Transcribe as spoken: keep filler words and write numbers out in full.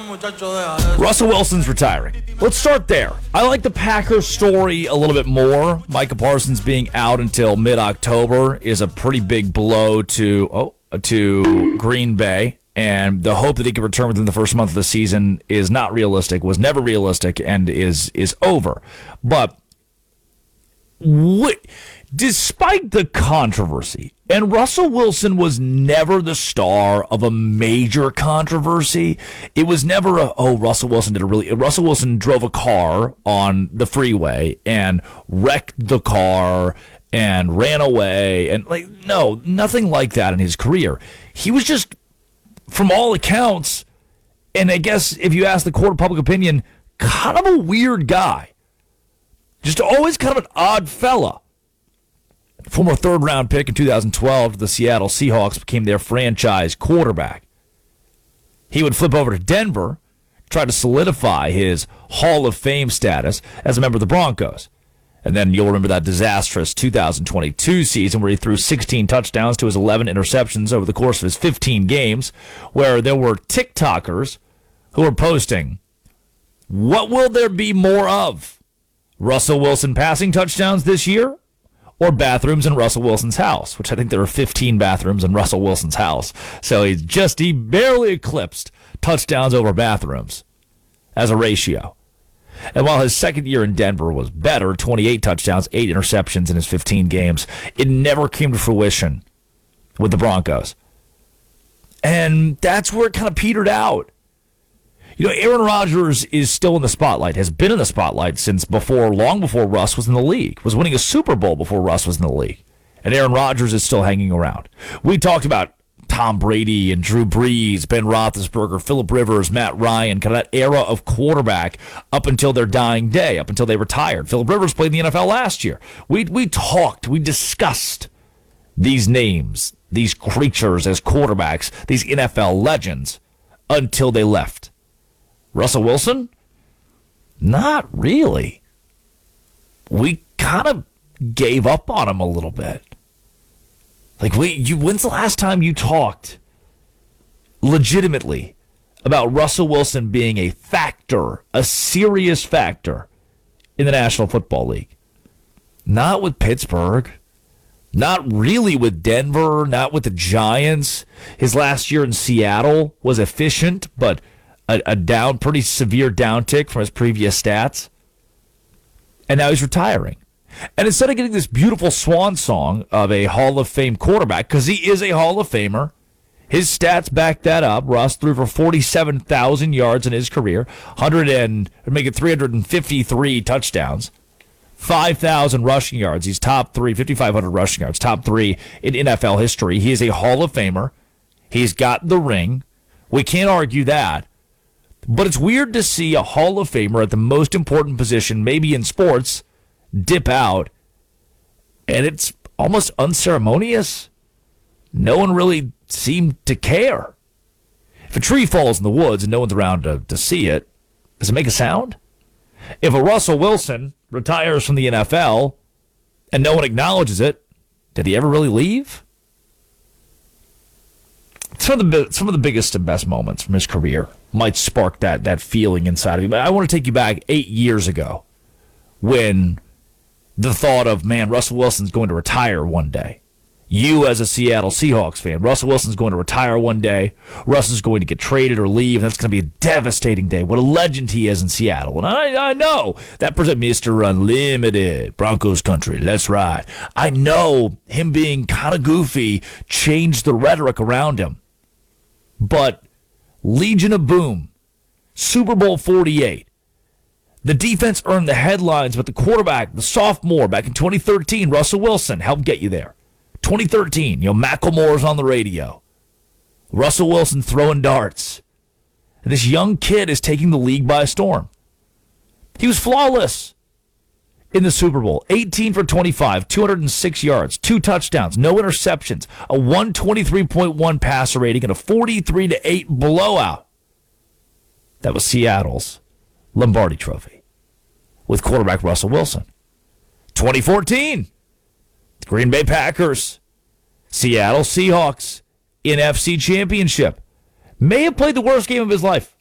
Russell Wilson's retiring. Let's start there. I like the Packers story a little bit more. Micah Parsons being out until mid-October is a pretty big blow to oh, to Green Bay. And the hope that he can return within the first month of the season is not realistic, was never realistic, and is is over. But what, despite the controversy, and Russell Wilson was never the star of a major controversy. It was never a, oh, Russell Wilson did a really, Russell Wilson drove a car on the freeway and wrecked the car and ran away. And like, no, nothing like that in his career. He was just, from all accounts, and I guess if you ask the court of public opinion, kind of a weird guy. Just always kind of an odd fella. Former third-round pick in two thousand twelve, the Seattle Seahawks became their franchise quarterback. He would flip over to Denver, try to solidify his Hall of Fame status as a member of the Broncos. And then you'll remember that disastrous two thousand twenty-two season where he threw sixteen touchdowns to his eleven interceptions over the course of his fifteen games, where there were TikTokers who were posting, what will there be more of? Russell Wilson passing touchdowns this year? Or bathrooms in Russell Wilson's house, which I think there are fifteen bathrooms in Russell Wilson's house. So he's just, he barely eclipsed touchdowns over bathrooms as a ratio. And while his second year in Denver was better, twenty-eight touchdowns, eight interceptions in his fifteen games, it never came to fruition with the Broncos. And that's where it kind of petered out. You know, Aaron Rodgers is still in the spotlight, has been in the spotlight since before, long before Russ was in the league, was winning a Super Bowl before Russ was in the league. And Aaron Rodgers is still hanging around. We talked about Tom Brady and Drew Brees, Ben Roethlisberger, Phillip Rivers, Matt Ryan, kind of that era of quarterback up until their dying day, up until they retired. Phillip Rivers played in the N F L last year. We we talked, we discussed these names, these creatures as quarterbacks, these N F L legends, until they left. Russell Wilson? Not really. We kind of gave up on him a little bit. Like, wait, you, when's the last time you talked legitimately about Russell Wilson being a factor, a serious factor in the National Football League? Not with Pittsburgh. Not really with Denver. Not with the Giants. His last year in Seattle was efficient, but a, a down, pretty severe downtick from his previous stats. And now he's retiring. And instead of getting this beautiful swan song of a Hall of Fame quarterback, because he is a Hall of Famer, his stats back that up. Russ threw for forty-seven thousand yards in his career, one hundred and make it three hundred fifty-three touchdowns, five thousand rushing yards. He's top three, fifty-five hundred rushing yards, top three in N F L history. He is a Hall of Famer. He's got the ring. We can't argue that. But it's weird to see a Hall of Famer at the most important position, maybe in sports, dip out, and it's almost unceremonious. No one really seemed to care. If a tree falls in the woods and no one's around to, to see it, does it make a sound? If a Russell Wilson retires from the N F L and no one acknowledges it, did he ever really leave? Some of the some of the biggest and best moments from his career might spark that that feeling inside of you. But I want to take you back eight years ago when the thought of, man, Russell Wilson's going to retire one day. You as a Seattle Seahawks fan, Russell Wilson's going to retire one day. Russell's going to get traded or leave. That's going to be a devastating day. What a legend he is in Seattle. And I, I know that person, Mister Unlimited, Broncos country. That's right. I know him being kind of goofy changed the rhetoric around him. But Legion of Boom, Super Bowl forty-eight, the defense earned the headlines, but the quarterback, the sophomore, back in twenty thirteen, Russell Wilson, helped get you there. twenty thirteen, you know, Macklemore's on the radio. Russell Wilson throwing darts. And this young kid is taking the league by storm. He was flawless in the Super Bowl. eighteen for twenty-five, two hundred six yards, two touchdowns, no interceptions, a one twenty-three point one passer rating, and a forty-three to eight blowout. That was Seattle's Lombardi Trophy with quarterback Russell Wilson. twenty fourteen, Green Bay Packers, Seattle Seahawks, N F C Championship. May have played the worst game of his life.